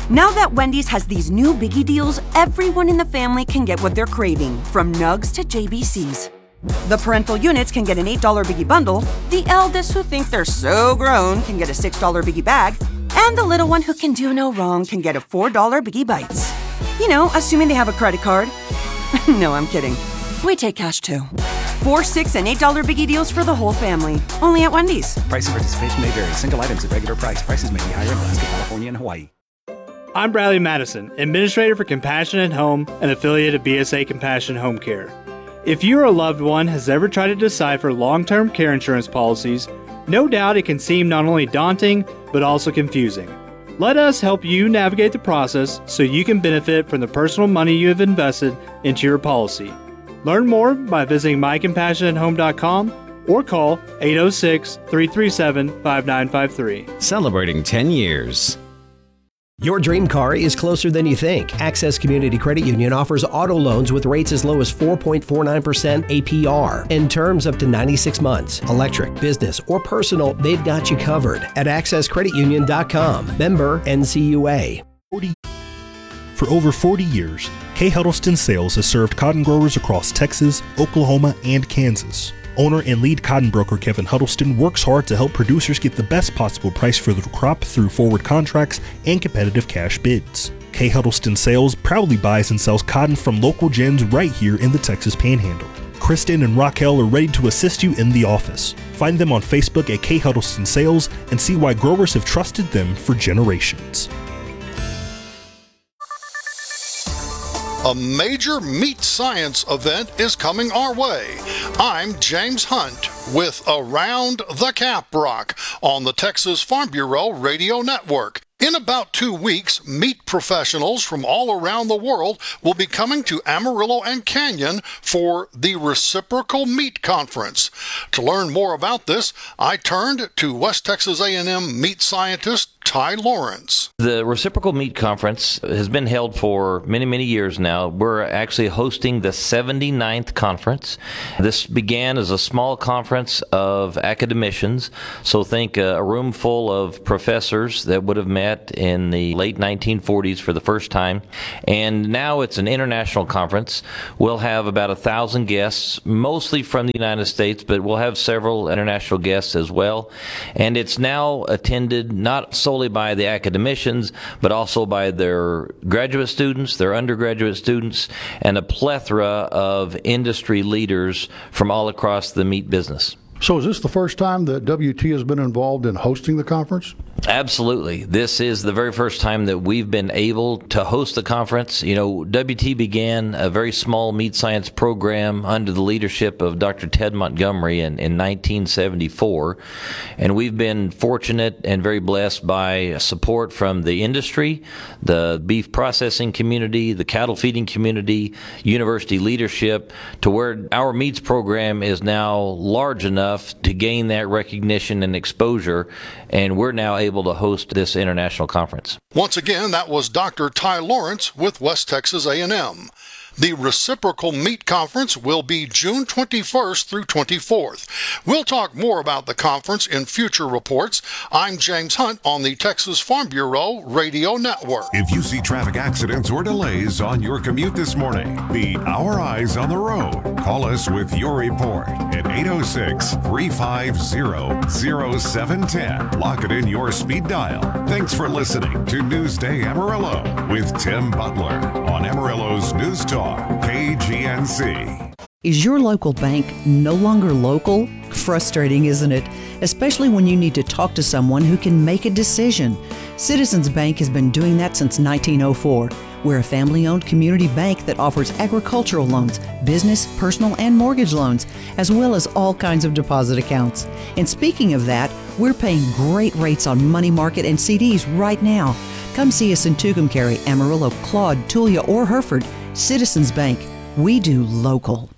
Now that Wendy's has these new biggie deals, everyone in the family can get what they're craving, from nugs to JBCs. The parental units can get an $8 biggie bundle, the eldest who think they're so grown can get a $6 biggie bag, and the little one who can do no wrong can get a $4 biggie bites. You know, assuming they have a credit card. No, I'm kidding. We take cash too. $4, $6, and $8 biggie deals for the whole family. Only at Wendy's. Price and participation may vary. Single items at regular price. Prices may be higher in Alaska, California, and Hawaii. I'm Bradley Madison, Administrator for Compassion at Home, an affiliate of BSA Compassion Home Care. If you or a loved one has ever tried to decipher long-term care insurance policies, no doubt it can seem not only daunting, but also confusing. Let us help you navigate the process so you can benefit from the personal money you have invested into your policy. Learn more by visiting mycompassionathome.com or call 806-337-5953. Celebrating 10 years. Your dream car is closer than you think. Access Community Credit Union offers auto loans with rates as low as 4.49% APR and terms up to 96 months. Electric, business, or personal, they've got you covered at accesscreditunion.com. Member NCUA. For over 40 years, K. Huddleston Sales has served cotton growers across Texas, Oklahoma, and Kansas. Owner and lead cotton broker Kevin Huddleston works hard to help producers get the best possible price for their crop through forward contracts and competitive cash bids. K. Huddleston Sales proudly buys and sells cotton from local gins right here in the Texas Panhandle. Kristen and Raquel are ready to assist you in the office. Find them on Facebook at K. Huddleston Sales and see why growers have trusted them for generations. A major meat science event is coming our way. I'm James Hunt with Around the Caprock on the Texas Farm Bureau Radio Network. In about 2 weeks, meat professionals from all around the world will be coming to Amarillo and Canyon for the Reciprocal Meat Conference. To learn more about this, I turned to West Texas A&M meat scientist Ty Lawrence. The Reciprocal Meat Conference has been held for many, many years now. We're actually hosting the 79th conference. This began as a small conference of academicians, so think a room full of professors that would have met in the late 1940s for the first time, and now it's an international conference. We'll have about 1,000 guests, mostly from the United States, but we'll have several international guests as well, and it's now attended not solely by the academicians, but also by their graduate students, their undergraduate students, and a plethora of industry leaders from all across the meat business. So is this the first time that WT has been involved in hosting the conference? Absolutely. This is the very first time that we've been able to host the conference. You know, WT began a very small meat science program under the leadership of Dr. Ted Montgomery in 1974, and we've been fortunate and very blessed by support from the industry, the beef processing community, the cattle feeding community, university leadership, to where our meats program is now large enough to gain that recognition and exposure, and we're now able to host this international conference. Once again, that was Dr. Ty Lawrence with West Texas A&M. The Reciprocal Meat Conference will be June 21st through 24th. We'll talk more about the conference in future reports. I'm James Hunt on the Texas Farm Bureau Radio Network. If you see traffic accidents or delays on your commute this morning, be our eyes on the road. Call us with your report at 806-350-0710. Lock it in your speed dial. Thanks for listening to Newsday Amarillo with Tim Butler on Amarillo's News Talk, KGNC. Is your local bank no longer local? Frustrating, isn't it? Especially when you need to talk to someone who can make a decision. Citizens Bank has been doing that since 1904. We're a family-owned community bank that offers agricultural loans, business, personal, and mortgage loans, as well as all kinds of deposit accounts. And speaking of that, we're paying great rates on money market and CDs right now. Come see us in Tucumcari, Amarillo, Claude, Tulia, or Hereford. Citizens Bank. We do local.